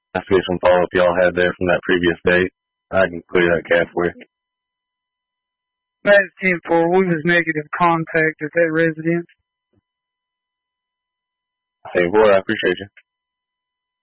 I see some follow-up y'all had there from that previous date. I can clear that cat for you. That's 10-4. We was negative contact at that residence. 10-4, I appreciate you.